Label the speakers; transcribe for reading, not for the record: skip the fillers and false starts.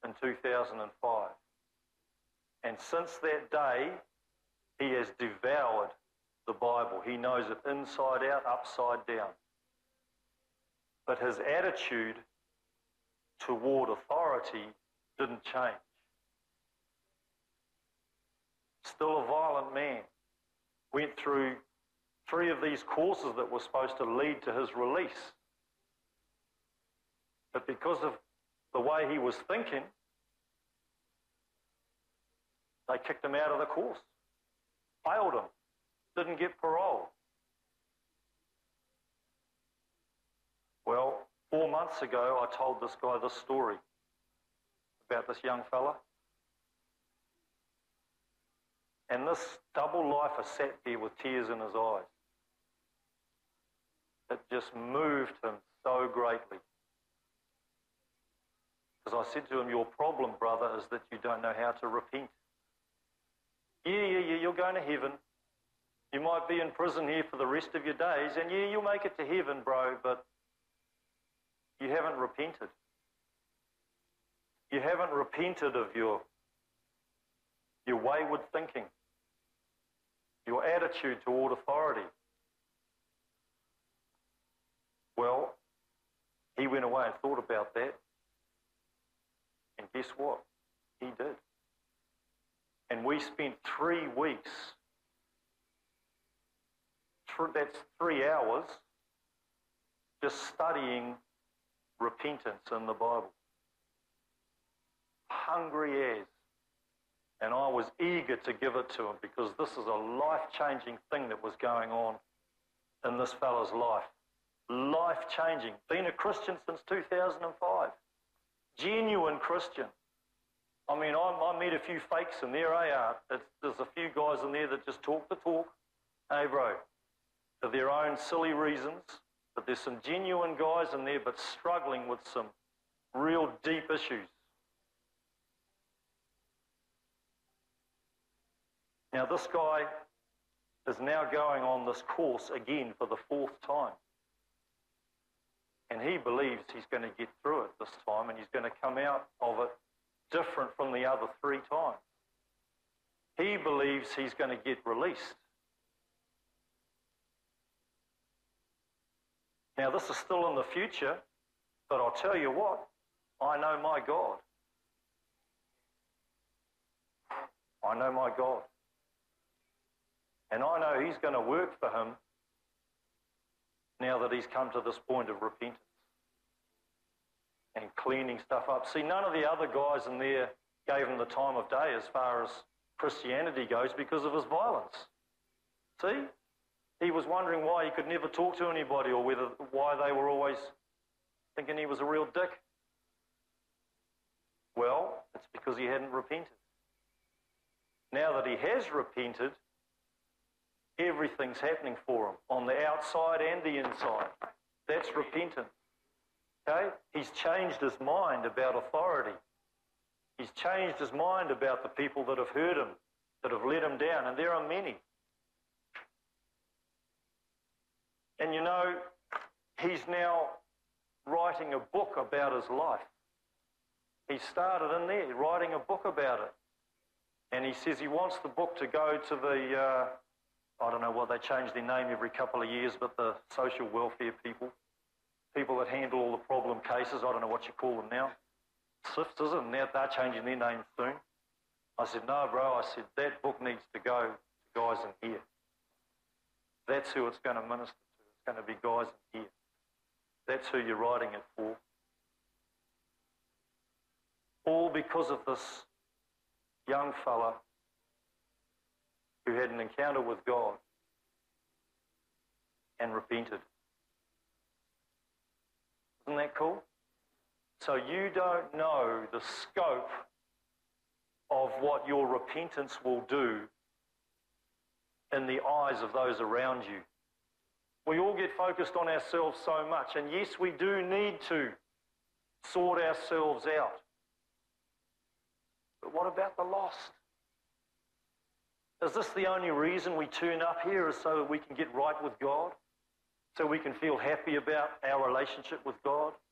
Speaker 1: in 2005. And since that day, he has devoured the Bible. He knows it inside out, upside down. But his attitude toward authority didn't change. Still a violent man. Went through 3 of these courses that were supposed to lead to his release. But because of the way he was thinking, they kicked him out of the course. Failed him. Didn't get parole. Well, 4 months ago, I told this guy this story about this young fella. And this double lifer sat there with tears in his eyes. It just moved him so greatly. Because I said to him, your problem, brother, is that you don't know how to repent. Yeah, you're going to heaven. You might be in prison here for the rest of your days, and yeah, you'll make it to heaven, bro, but you haven't repented. You haven't repented of your wayward thinking, your attitude toward authority. Well, he went away and thought about that, and guess what? He did. And we spent 3 weeks, that's 3 hours, just studying repentance in the Bible. Hungry as. And I was eager to give it to him because this is a life-changing thing that was going on in this fella's life. Life-changing. Been a Christian since 2005. Genuine Christian. I mean, I met a few fakes in there, there's a few guys in there that just talk the talk. Hey, bro, for their own silly reasons, but there's some genuine guys in there but struggling with some real deep issues. Now, this guy is now going on this course again for the 4th time. And he believes he's going to get through it this time and he's going to come out of it different from the other 3 times. He believes he's going to get released. Now, this is still in the future, but I'll tell you what, I know my God. I know my God. And I know he's going to work for him now that he's come to this point of repentance and cleaning stuff up. See, none of the other guys in there gave him the time of day as far as Christianity goes because of his violence. See? He was wondering why he could never talk to anybody or why they were always thinking he was a real dick. Well, it's because he hadn't repented. Now that he has repented, everything's happening for him on the outside and the inside. That's repentance. Okay? He's changed his mind about authority. He's changed his mind about the people that have hurt him, that have let him down, and there are many. And you know, he's now writing a book about his life. He started in there, writing a book about it. And he says he wants the book to go to the, I don't know what, they change their name every couple of years, but the social welfare people that handle all the problem cases, I don't know what you call them now. SIFs, is it? And now they're changing their names soon. I said, no, bro, I said, that book needs to go to guys in here. That's who it's going to minister to. It's going to be guys in here. That's who you're writing it for. All because of this young fella who had an encounter with God and repented. Isn't that cool? So you don't know the scope of what your repentance will do in the eyes of those around you. We all get focused on ourselves so much, and yes, we do need to sort ourselves out. But what about the lost? Is this the only reason we turn up here, is so that we can get right with God? So we can feel happy about our relationship with God?